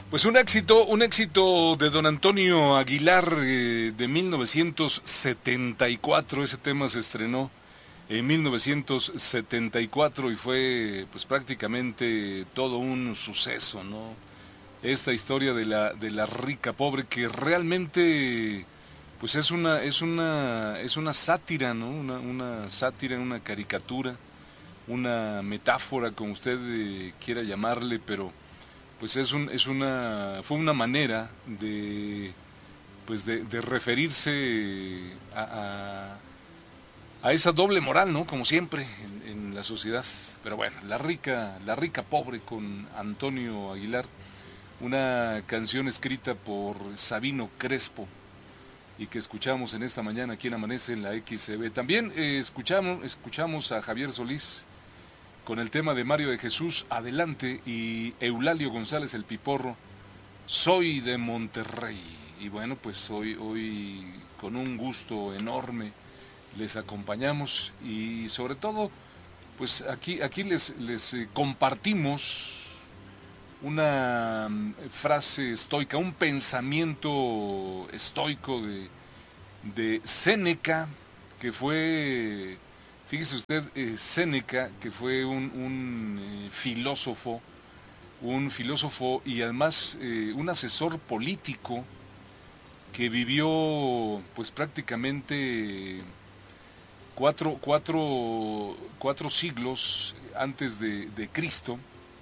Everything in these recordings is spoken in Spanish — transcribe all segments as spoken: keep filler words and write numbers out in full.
Pues un éxito, un éxito de don Antonio Aguilar eh, de mil novecientos setenta y cuatro. Ese tema se estrenó en mil novecientos setenta y cuatro y fue pues prácticamente todo un suceso, ¿no? Esta historia de la de la rica pobre, que realmente pues es una es una es una sátira, ¿no? Una una sátira, una caricatura, una metáfora, como usted eh, quiera llamarle, pero pues es un es una fue una manera de pues de, de referirse a, a a esa doble moral, ¿no? Como siempre en, en la sociedad. Pero bueno, la rica la rica pobre con Antonio Aguilar, una canción escrita por Sabino Crespo y que escuchamos en esta mañana aquí en Amanece en la X C B. También eh, escuchamos escuchamos a Javier Solís con el tema de Mario de Jesús, Adelante, y Eulalio González el Piporro, Soy de Monterrey. Y bueno, pues hoy, hoy con un gusto enorme les acompañamos y sobre todo, pues aquí, aquí les, les eh, compartimos una mm, frase estoica, un pensamiento estoico de, de Séneca, que fue... Fíjese usted, eh, Séneca, que fue un, un eh, filósofo, un filósofo y además eh, un asesor político que vivió pues prácticamente cuatro, cuatro, cuatro siglos antes de, de Cristo.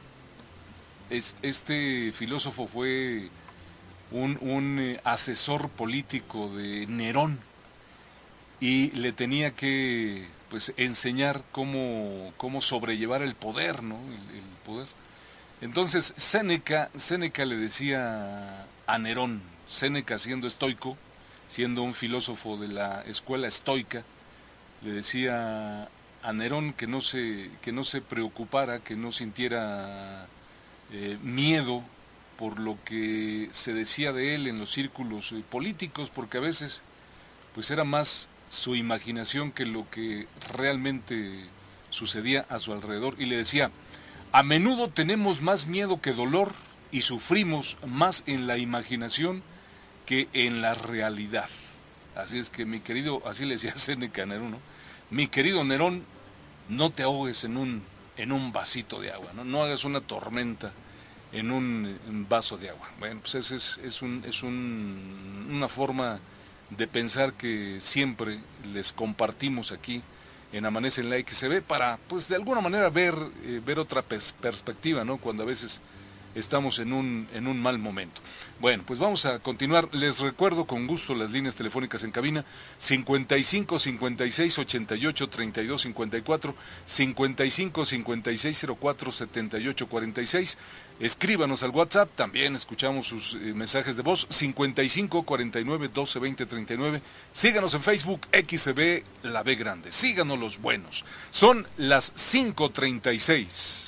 Este filósofo fue un, un eh, asesor político de Nerón y le tenía que pues enseñar cómo, cómo sobrellevar el poder, ¿no? El, el poder. Entonces Séneca, Séneca le decía a Nerón, Séneca siendo estoico, siendo un filósofo de la escuela estoica, le decía a Nerón que no se, que no se preocupara, que no sintiera eh, miedo por lo que se decía de él en los círculos eh, políticos, porque a veces pues era más su imaginación que lo que realmente sucedía a su alrededor, y le decía, a menudo tenemos más miedo que dolor y sufrimos más en la imaginación que en la realidad. Así es que mi querido, así le decía Séneca a Nerón, ¿no? Mi querido Nerón, no te ahogues en un, en un vasito de agua, ¿no? No hagas una tormenta en un, un vaso de agua. Bueno, pues esa es, es, un, es un, una forma de pensar que siempre les compartimos aquí en Amanece en la X C B para, pues de alguna manera ver, eh, ver otra pers perspectiva, ¿no? Cuando a veces estamos en un, en un mal momento. Bueno, pues vamos a continuar. Les recuerdo con gusto las líneas telefónicas en cabina, cincuenta y cinco, cincuenta y seis, ochenta y ocho, treinta y dos, cincuenta y cuatro, cincuenta y cinco, cincuenta y seis, cero cuatro, setenta y ocho, cuarenta y seis. Escríbanos al WhatsApp, también escuchamos sus eh, mensajes de voz, cincuenta y cinco, cuarenta y nueve, doce, veinte, treinta y nueve. Síganos en Facebook, X C B, La B Grande. Síganos los buenos. Son las cinco treinta y seis.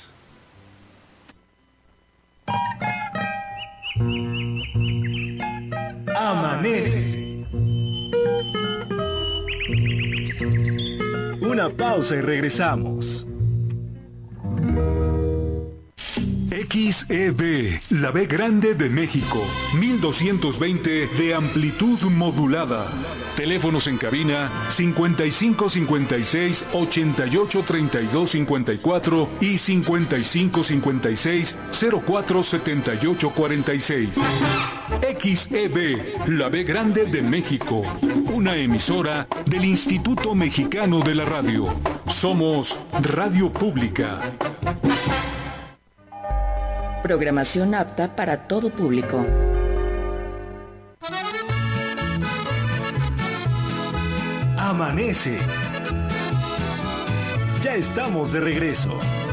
Amanece. Una pausa y regresamos. X E B, la B Grande de México, mil doscientos veinte de amplitud modulada. Teléfonos en cabina cincuenta y cinco, cincuenta y seis, ochenta y ocho, treinta y dos, cincuenta y cuatro y cincuenta y cinco, cincuenta y seis, cero cuatro, setenta y ocho, cuarenta y seis. X E B, la B Grande de México, una emisora del Instituto Mexicano de la Radio. Somos Radio Pública. Programación apta para todo público. Amanece. Ya estamos de regreso.